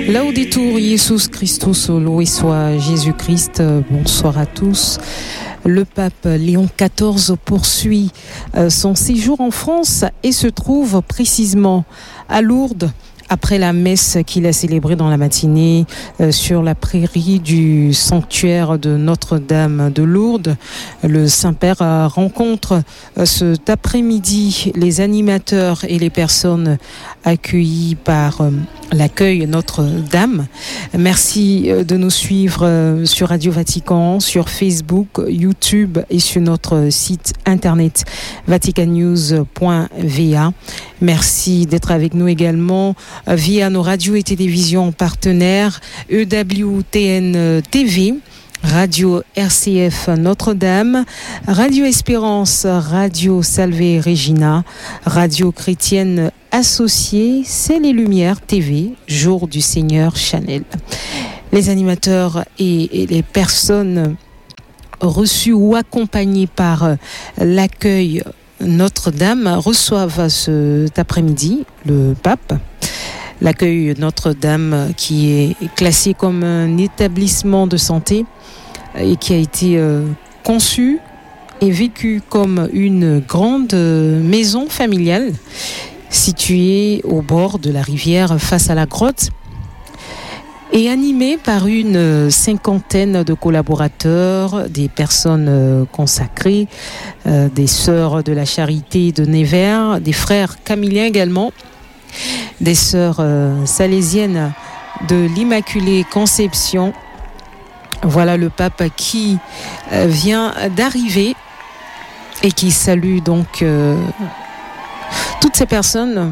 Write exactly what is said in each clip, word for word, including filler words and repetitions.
Laudetur Jesus Christus, loué soit Jésus-Christ. Bonsoir à tous. Le pape Léon quatorze poursuit son séjour en France et se trouve précisément à Lourdes après la messe qu'il a célébrée dans la matinée euh, sur la prairie du sanctuaire de Notre-Dame de Lourdes. Le Saint-Père rencontre euh, cet après-midi les animateurs et les personnes accueillies par euh, l'accueil Notre-Dame. Merci euh, de nous suivre euh, sur Radio Vatican, sur Facebook, YouTube et sur notre site internet vatican news point v a. Merci d'être avec nous également via nos radios et télévisions partenaires E W T N T V, Radio R C F Notre-Dame, Radio Espérance, Radio Salve Regina, Radio Chrétienne Associée, C'est les Lumières T V, Jour du Seigneur Chanel. Les animateurs et, et les personnes reçues ou accompagnées par l'accueil Notre-Dame reçoivent cet après-midi le pape. L'accueil Notre-Dame qui est classé comme un établissement de santé et qui a été euh, conçu et vécu comme une grande maison familiale située au bord de la rivière face à la grotte et animée par une cinquantaine de collaborateurs, des personnes consacrées, euh, des sœurs de la Charité de Nevers, des frères camiliens également, des sœurs euh, salésiennes de l'Immaculée Conception. Voilà le pape qui euh, vient d'arriver et qui salue donc euh, toutes ces personnes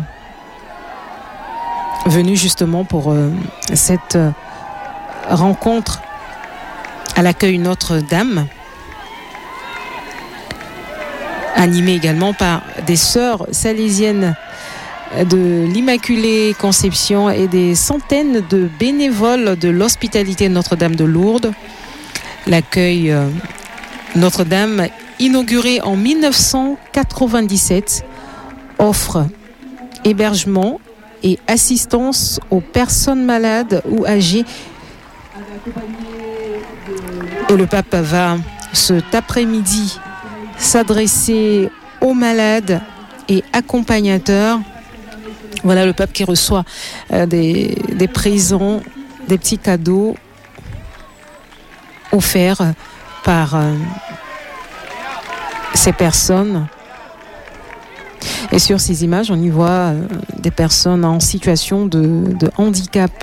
venues justement pour euh, cette euh, rencontre à l'accueil Notre-Dame, animée également par des sœurs salésiennes de l'Immaculée Conception et des centaines de bénévoles de l'hospitalité Notre-Dame de Lourdes. L'accueil euh, Notre-Dame, inauguré en dix-neuf cent quatre-vingt-dix-sept, offre hébergement et assistance aux personnes malades ou âgées. Et le pape va cet après-midi s'adresser aux malades et accompagnateurs. Voilà le pape qui reçoit euh, des, des présents, des petits cadeaux offerts par euh, ces personnes. Et sur ces images, on y voit euh, des personnes en situation de, de handicap.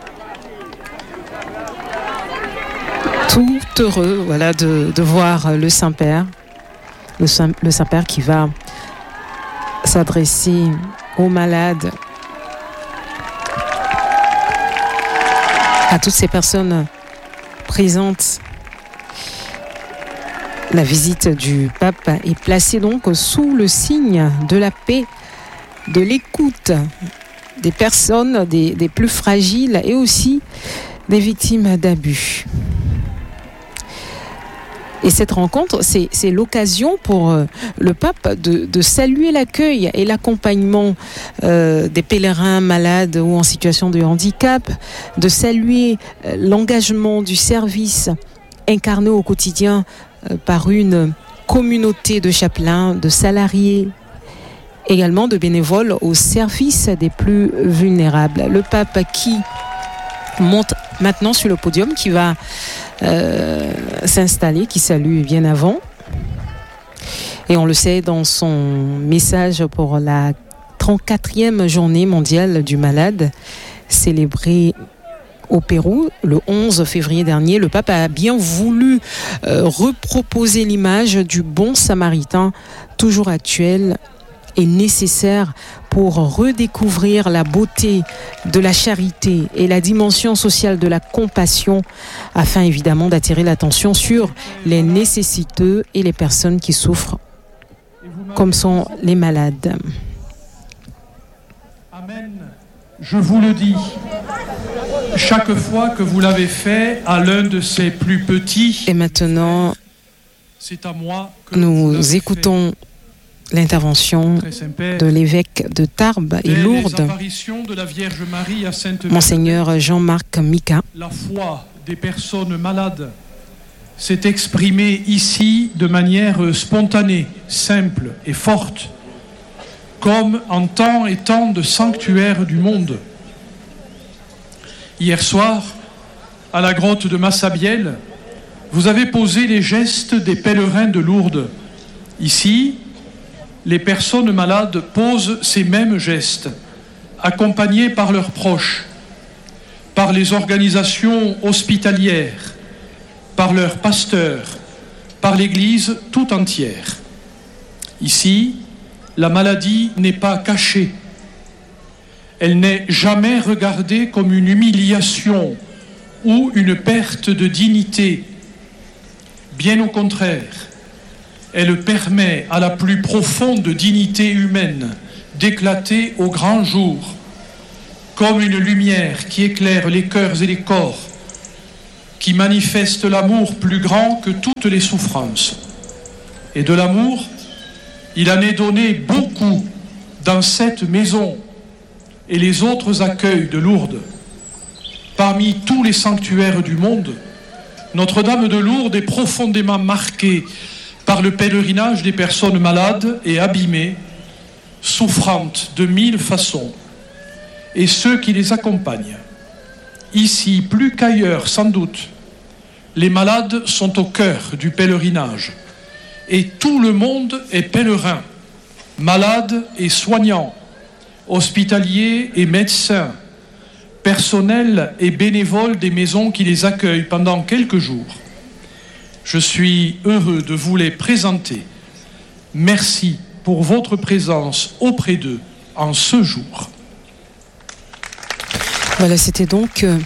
Tout heureux, voilà, de, de voir le Saint-Père, le, Saint, le Saint-Père qui va s'adresser aux malades, à toutes ces personnes présentes. La visite du pape est placée donc sous le signe de la paix, de l'écoute des personnes, des, des plus fragiles et aussi des victimes d'abus. Et cette rencontre, c'est, c'est l'occasion pour euh, le pape de, de saluer l'accueil et l'accompagnement euh, des pèlerins malades ou en situation de handicap, de saluer euh, l'engagement du service incarné au quotidien euh, par une communauté de chapelains, de salariés, également de bénévoles au service des plus vulnérables. Le pape qui monte maintenant sur le podium, qui va Euh, s'installer, qui salue bien avant. Et on le sait dans son message pour la trente-quatrième journée mondiale du malade, célébrée au Pérou le onze février dernier, le pape a bien voulu euh, reproposer l'image du bon samaritain, toujours actuel et nécessaire pour redécouvrir la beauté de la charité et la dimension sociale de la compassion, afin évidemment d'attirer l'attention sur les nécessiteux et les personnes qui souffrent, comme sont les malades. Amen. Je vous le dis, chaque fois que vous l'avez fait à l'un de ces plus petits, et maintenant, c'est à moi que nous écoutons l'intervention de l'évêque de Tarbes et Lourdes, Monseigneur Jean-Marc Mika. La foi des personnes malades s'est exprimée ici de manière spontanée, simple et forte, comme en temps et temps de sanctuaire du monde. Hier soir, à la grotte de Massabielle, vous avez posé les gestes des pèlerins de Lourdes. Ici, les personnes malades posent ces mêmes gestes, accompagnés par leurs proches, par les organisations hospitalières, par leurs pasteurs, par l'Église tout entière. Ici, la maladie n'est pas cachée. Elle n'est jamais regardée comme une humiliation ou une perte de dignité. Bien au contraire, elle permet à la plus profonde dignité humaine d'éclater au grand jour, comme une lumière qui éclaire les cœurs et les corps, qui manifeste l'amour plus grand que toutes les souffrances. Et de l'amour, il en est donné beaucoup dans cette maison et les autres accueils de Lourdes. Parmi tous les sanctuaires du monde, Notre-Dame de Lourdes est profondément marquée par le pèlerinage des personnes malades et abîmées, souffrantes de mille façons, et ceux qui les accompagnent. Ici, plus qu'ailleurs, sans doute, les malades sont au cœur du pèlerinage, et tout le monde est pèlerin, malade et soignant, hospitaliers et médecins, personnel et bénévoles des maisons qui les accueillent pendant quelques jours. Je suis heureux de vous les présenter. Merci pour votre présence auprès d'eux en ce jour. Voilà, c'était donc euh,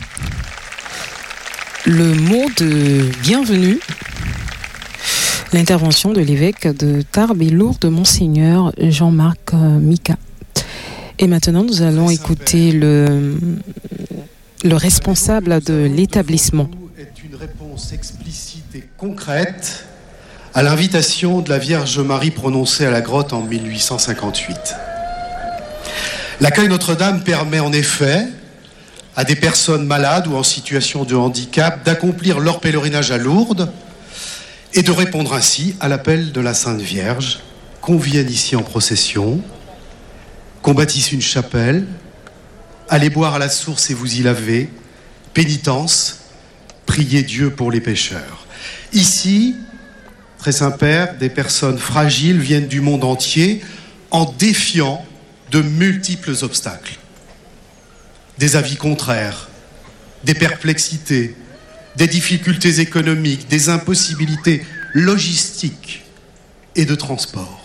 le mot de bienvenue, l'intervention de l'évêque de Tarbes et Lourdes, Monseigneur Jean-Marc euh, Mika. Et maintenant, nous allons écouter le, le responsable de l'établissement. Est une réponse explicite et concrète à l'invitation de la Vierge Marie prononcée à la grotte en mille huit cent cinquante-huit. L'accueil Notre-Dame permet en effet à des personnes malades ou en situation de handicap d'accomplir leur pèlerinage à Lourdes et de répondre ainsi à l'appel de la Sainte Vierge, qu'on vienne ici en procession, qu'on bâtisse une chapelle, allez boire à la source et vous y laver, pénitence, priez Dieu pour les pécheurs. Ici, Très Saint-Père, des personnes fragiles viennent du monde entier en défiant de multiples obstacles. Des avis contraires, des perplexités, des difficultés économiques, des impossibilités logistiques et de transport.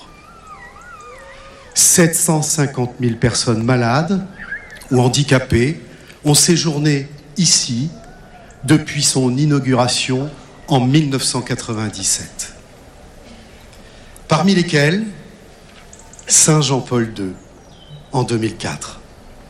sept cent cinquante mille personnes malades ou handicapées ont séjourné ici depuis son inauguration en mille neuf cent quatre-vingt-dix-sept. Parmi lesquels Saint Jean-Paul deux en deux mille quatre.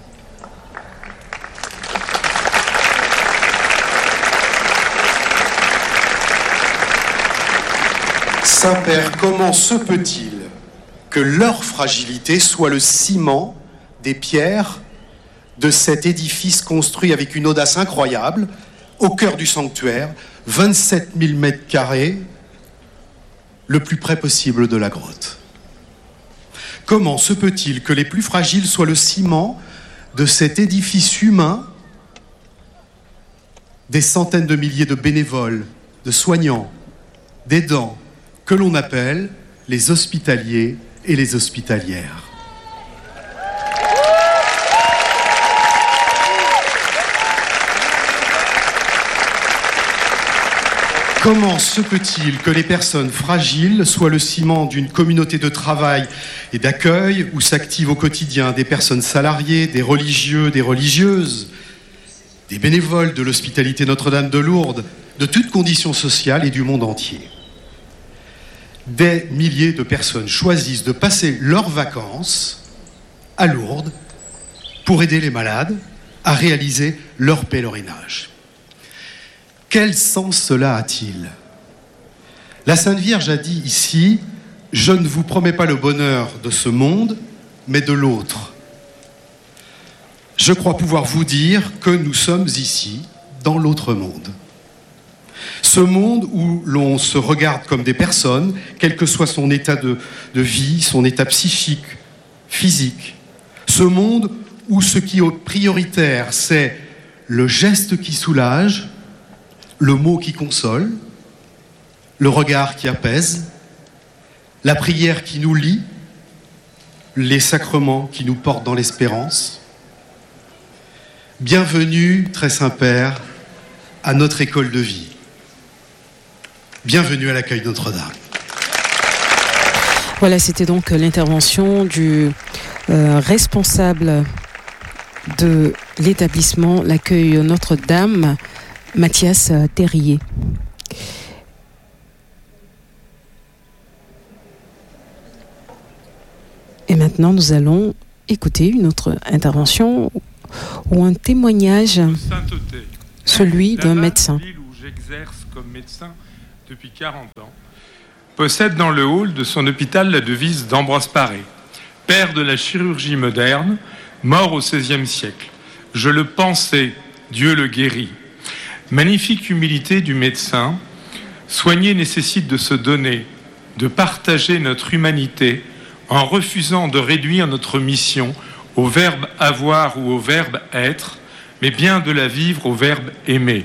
Saint-Père, comment se peut-il que leur fragilité soit le ciment des pierres de cet édifice construit avec une audace incroyable, au cœur du sanctuaire, vingt-sept mille mètres carrés, le plus près possible de la grotte. Comment se peut-il que les plus fragiles soient le ciment de cet édifice humain, des centaines de milliers de bénévoles, de soignants, d'aidants, que l'on appelle les hospitaliers et les hospitalières. Comment se peut-il que les personnes fragiles soient le ciment d'une communauté de travail et d'accueil où s'activent au quotidien des personnes salariées, des religieux, des religieuses, des bénévoles de l'hospitalité Notre-Dame de Lourdes, de toutes conditions sociales et du monde entier. Des milliers de personnes choisissent de passer leurs vacances à Lourdes pour aider les malades à réaliser leur pèlerinage. Quel sens cela a-t-il ? La Sainte Vierge a dit ici je ne vous promets pas le bonheur de ce monde, mais de l'autre. Je crois pouvoir vous dire que nous sommes ici, dans l'autre monde. Ce monde où l'on se regarde comme des personnes, quel que soit son état de, de vie, son état psychique, physique. Ce monde où ce qui est prioritaire, c'est le geste qui soulage, le mot qui console, le regard qui apaise, la prière qui nous lie, les sacrements qui nous portent dans l'espérance. Bienvenue, très Saint-Père, à notre école de vie. Bienvenue à l'accueil de Notre-Dame. Voilà, c'était donc l'intervention du euh, responsable de l'établissement L'accueil Notre-Dame, Mathias Terrier. Et maintenant, nous allons écouter une autre intervention ou un témoignage, celui d'un médecin. La ville où j'exerce comme médecin depuis quarante ans possède dans le hall de son hôpital la devise d'Ambroise Paré, père de la chirurgie moderne, mort au seizième siècle. Je le pensais, Dieu le guérit. Magnifique humilité du médecin. Soigner nécessite de se donner, de partager notre humanité en refusant de réduire notre mission au verbe avoir ou au verbe être, mais bien de la vivre au verbe aimer.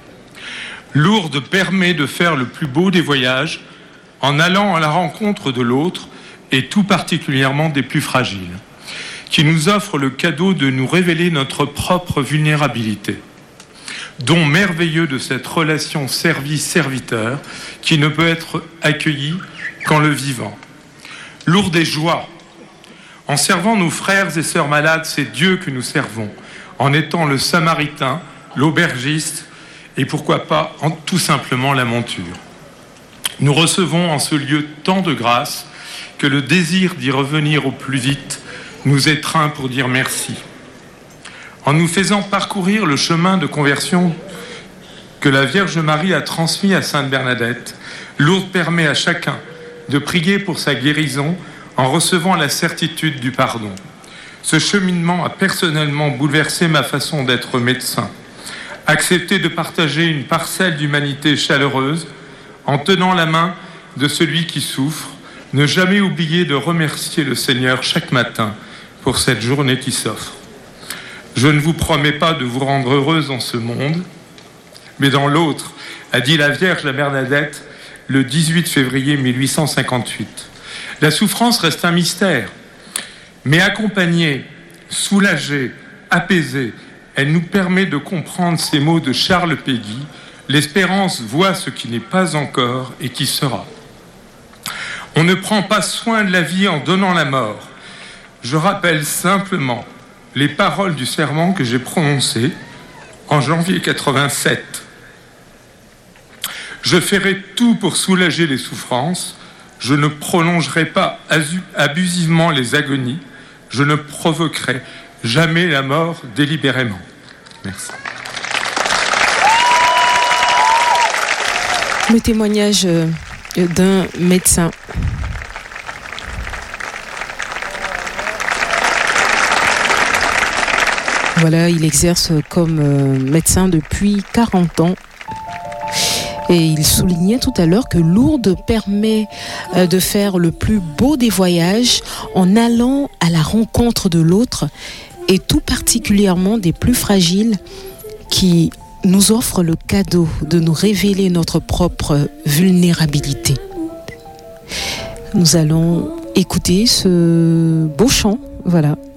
Lourdes permet de faire le plus beau des voyages en allant à la rencontre de l'autre et tout particulièrement des plus fragiles, qui nous offre le cadeau de nous révéler notre propre vulnérabilité. Don merveilleux de cette relation service-serviteur qui ne peut être accueillie qu'en le vivant. Lourd des joies. En servant nos frères et sœurs malades, c'est Dieu que nous servons, en étant le samaritain, l'aubergiste et pourquoi pas en, tout simplement la monture. Nous recevons en ce lieu tant de grâce que le désir d'y revenir au plus vite nous étreint pour dire merci. En nous faisant parcourir le chemin de conversion que la Vierge Marie a transmis à Sainte Bernadette, Lourdes permet à chacun de prier pour sa guérison en recevant la certitude du pardon. Ce cheminement a personnellement bouleversé ma façon d'être médecin. Accepter de partager une parcelle d'humanité chaleureuse en tenant la main de celui qui souffre, ne jamais oublier de remercier le Seigneur chaque matin pour cette journée qui s'offre. Je ne vous promets pas de vous rendre heureuse dans ce monde, mais dans l'autre, a dit la Vierge à Bernadette le dix-huit février mille huit cent cinquante-huit. La souffrance reste un mystère, mais accompagnée, soulagée, apaisée, elle nous permet de comprendre ces mots de Charles Péguy. L'espérance voit ce qui n'est pas encore et qui sera. On ne prend pas soin de la vie en donnant la mort. Je rappelle simplement les paroles du serment que j'ai prononcé en janvier quatre-vingt-sept. Je ferai tout pour soulager les souffrances. Je ne prolongerai pas abusivement les agonies. Je ne provoquerai jamais la mort délibérément. Merci. Le témoignage d'un médecin. Voilà, il exerce comme médecin depuis quarante ans. Et il soulignait tout à l'heure que Lourdes permet de faire le plus beau des voyages en allant à la rencontre de l'autre et tout particulièrement des plus fragiles qui nous offrent le cadeau de nous révéler notre propre vulnérabilité. Nous allons écouter ce beau chant, voilà.